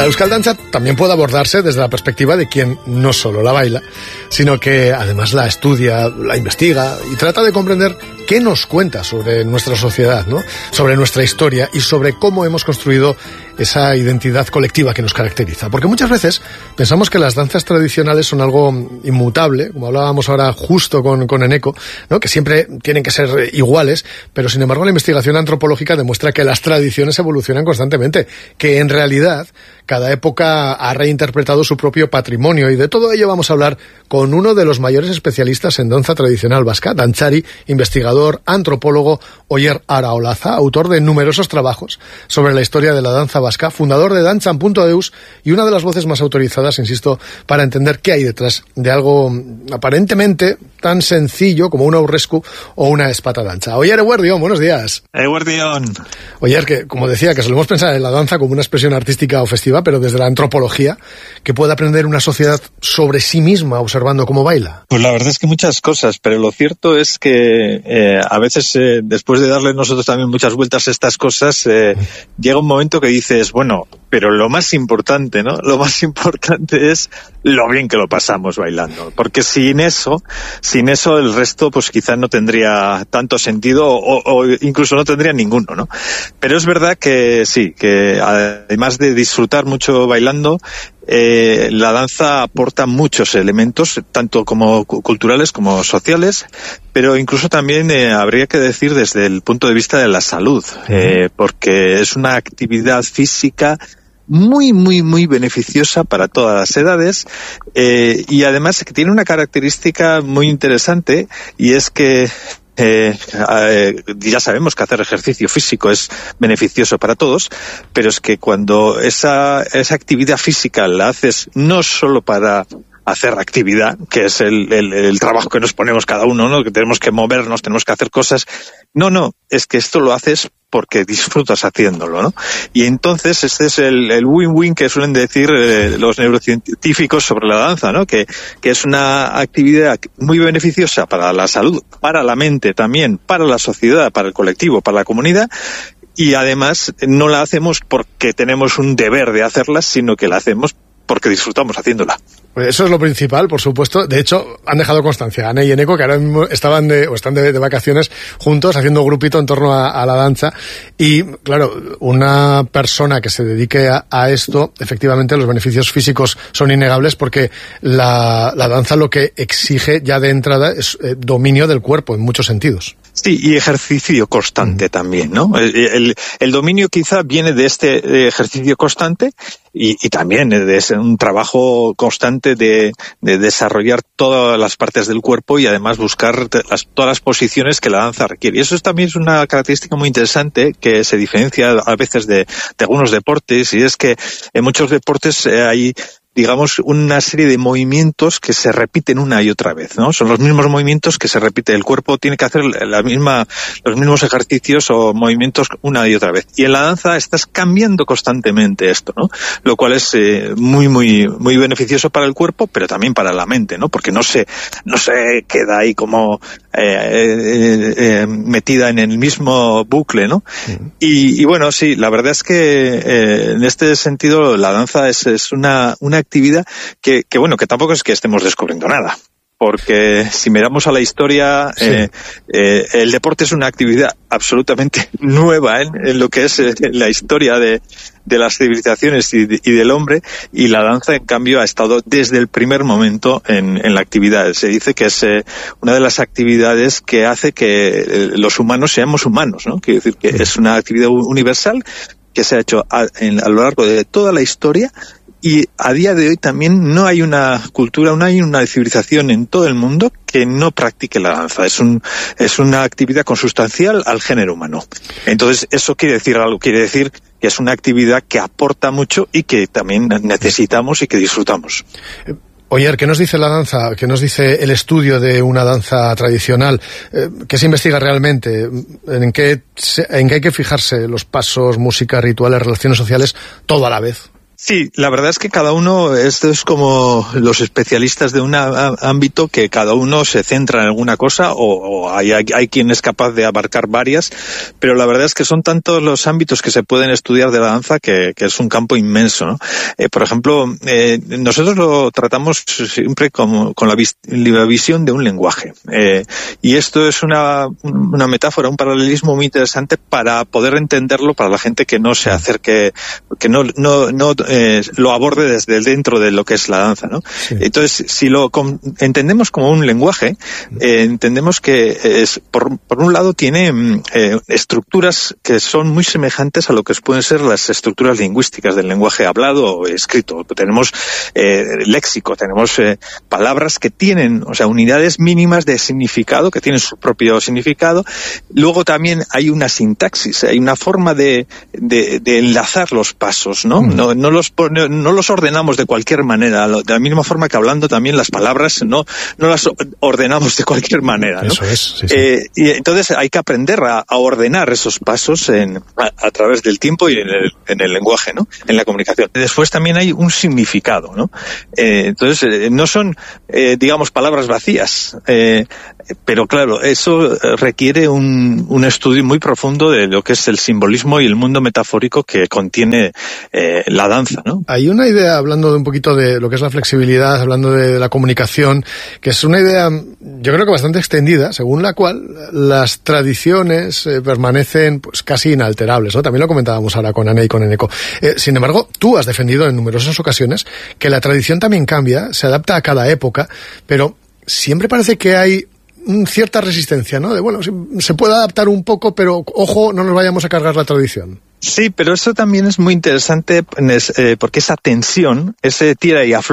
La Euskal Dantza también puede abordarse desde la perspectiva de quien no solo la baila, sino que además la estudia, la investiga y trata de comprender qué nos cuenta sobre nuestra sociedad, ¿no? Sobre nuestra historia y sobre cómo hemos construido esa identidad colectiva que nos caracteriza. Porque muchas veces pensamos que las danzas tradicionales son algo inmutable, como hablábamos ahora justo con Eneko, ¿no? Que siempre tienen que ser iguales, pero sin embargo la investigación antropológica demuestra que las tradiciones evolucionan constantemente, que en realidad cada época ha reinterpretado su propio patrimonio, y de todo ello vamos a hablar con uno de los mayores especialistas en danza tradicional vasca, dantzari, investigador, antropólogo, Oyer Araolaza, autor de numerosos trabajos sobre la historia de la danza vasca, fundador de Dantzan.eus y una de las voces más autorizadas, insisto, para entender qué hay detrás de algo aparentemente tan sencillo como un aurresku o una espata danza. Oyer, eguerdión, buenos días. Eguerdión. Oyer, que como decía, que solemos pensar en la danza como una expresión artística o festiva, pero desde la antropología, ¿qué puede aprender una sociedad sobre sí misma observando cómo baila? Pues la verdad es que muchas cosas, pero lo cierto es que a veces después de darle nosotros también muchas vueltas a estas cosas, llega un momento que dices, bueno, pero lo más importante, ¿no? Lo más importante es lo bien que lo pasamos bailando, porque sin eso el resto pues quizás no tendría tanto sentido o incluso no tendría ninguno, ¿no? Pero es verdad que sí, que además de disfrutar mucho bailando, la danza aporta muchos elementos, tanto como culturales como sociales, pero incluso también habría que decir desde el punto de vista de la salud, porque es una actividad física muy, muy, muy beneficiosa para todas las edades, y además que tiene una característica muy interesante, y es que ya sabemos que hacer ejercicio físico es beneficioso para todos, pero es que cuando esa actividad física la haces no solo para hacer actividad, que es el trabajo que nos ponemos cada uno, ¿no? Que tenemos que movernos, tenemos que hacer cosas. No, es que esto lo haces porque disfrutas haciéndolo, ¿no? Y entonces este es el win-win que suelen decir los neurocientíficos sobre la danza, ¿no? Que es una actividad muy beneficiosa para la salud, para la mente también, para la sociedad, para el colectivo, para la comunidad. Y además no la hacemos porque tenemos un deber de hacerla, sino que la hacemos porque disfrutamos haciéndola. Pues eso es lo principal, por supuesto. De hecho, han dejado constancia, Ana y Eneko, que ahora mismo están de vacaciones juntos, haciendo grupito en torno a la danza. Y, claro, una persona que se dedique a esto, efectivamente, los beneficios físicos son innegables, porque la danza lo que exige ya de entrada es dominio del cuerpo, en muchos sentidos. Sí, y ejercicio constante también, ¿no? El dominio quizá viene de este ejercicio constante y también de un trabajo constante de desarrollar todas las partes del cuerpo y además buscar todas las posiciones que la danza requiere. Y eso también es una característica muy interesante que se diferencia a veces de algunos deportes, y es que en muchos deportes hay, digamos, una serie de movimientos que se repiten una y otra vez, ¿no? Son los mismos movimientos que se repiten. El cuerpo tiene que hacer los mismos ejercicios o movimientos una y otra vez. Y en la danza estás cambiando constantemente esto, ¿no? Lo cual es muy, muy, muy beneficioso para el cuerpo, pero también para la mente, ¿no? Porque no se queda ahí como metida en el mismo bucle, ¿no? Y bueno, sí, la verdad es que en este sentido la danza es una actividad que bueno, que tampoco es que estemos descubriendo nada, porque si miramos a la historia, el deporte es una actividad absolutamente nueva en lo que es la historia de las civilizaciones y del hombre, y la danza en cambio ha estado desde el primer momento en la actividad. Se dice que es una de las actividades que hace que los humanos seamos humanos, ¿no? Quiere decir que es una actividad universal que se ha hecho a lo largo de toda la historia. Y a día de hoy también no hay una cultura, no hay una civilización en todo el mundo que no practique la danza. Es una actividad consustancial al género humano. Entonces, eso quiere decir algo, quiere decir que es una actividad que aporta mucho y que también necesitamos y que disfrutamos. Oyer, ¿qué nos dice la danza? ¿Qué nos dice el estudio de una danza tradicional? ¿Qué se investiga realmente? ¿En qué hay que fijarse? Los pasos, música, rituales, relaciones sociales, todo a la vez. Sí, la verdad es que cada uno, esto es como los especialistas de un ámbito, que cada uno se centra en alguna cosa, o hay quien es capaz de abarcar varias, pero la verdad es que son tantos los ámbitos que se pueden estudiar de la danza que es un campo inmenso, ¿no? Por ejemplo, nosotros lo tratamos siempre con la visión de un lenguaje, y esto es una metáfora, un paralelismo muy interesante para poder entenderlo para la gente que no se acerque, que no lo aborde desde dentro de lo que es la danza, ¿no? Sí. Entonces, si lo entendemos como un lenguaje, entendemos que por un lado tiene estructuras que son muy semejantes a lo que pueden ser las estructuras lingüísticas del lenguaje hablado o escrito. Tenemos léxico, tenemos palabras que tienen, o sea, unidades mínimas de significado, que tienen su propio significado. Luego también hay una sintaxis, hay una forma de enlazar los pasos, ¿no? No los ordenamos de cualquier manera, de la misma forma que hablando también las palabras no las ordenamos de cualquier manera, ¿no? Eso es, sí. Y entonces hay que aprender a ordenar esos pasos a través del tiempo y en el lenguaje, ¿no? En la comunicación. Después también hay un significado, ¿no? Entonces no son, digamos, palabras vacías, pero claro, eso requiere un estudio muy profundo de lo que es el simbolismo y el mundo metafórico que contiene la danza, ¿no? Hay una idea, hablando de un poquito de lo que es la flexibilidad, hablando de la comunicación, que es una idea, yo creo que bastante extendida, según la cual las tradiciones permanecen pues casi inalterables, ¿no? También lo comentábamos ahora con Ane y con Eneko. Sin embargo, tú has defendido en numerosas ocasiones que la tradición también cambia, se adapta a cada época, pero siempre parece que hay cierta resistencia, ¿no? De bueno, se puede adaptar un poco, pero ojo, no nos vayamos a cargar la tradición. Sí, pero eso también es muy interesante porque esa tensión, ese tira y afloja,